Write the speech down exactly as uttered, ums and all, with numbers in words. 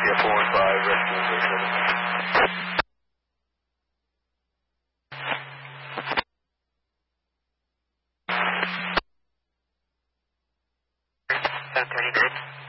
Yeah, four one five, rescue one zero seven. ten thirty-nine.